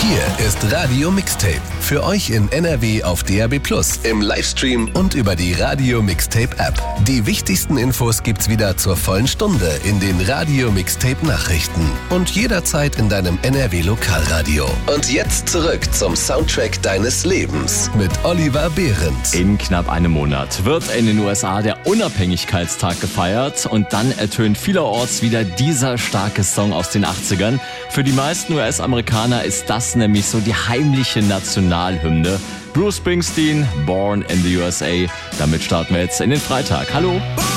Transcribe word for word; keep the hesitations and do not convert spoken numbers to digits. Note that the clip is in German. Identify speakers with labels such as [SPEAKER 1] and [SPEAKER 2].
[SPEAKER 1] Hier ist Radio Mixtape. Für euch in N R W auf D A B plus, im Livestream und über die Radio Mixtape App. Die wichtigsten Infos gibt's wieder zur vollen Stunde in den Radio Mixtape Nachrichten und jederzeit in deinem N R W Lokalradio. Und jetzt zurück zum Soundtrack deines Lebens mit Oliver Behrendt.
[SPEAKER 2] In knapp einem Monat wird in den U S A der Unabhängigkeitstag gefeiert und dann ertönt vielerorts wieder dieser starke Song aus den achtzigern. Für die meisten U S-Amerikaner ist das nämlich so die heimliche Nationalhymne. Bruce Springsteen, Born in the U S A. Damit starten wir jetzt in den Freitag. Hallo!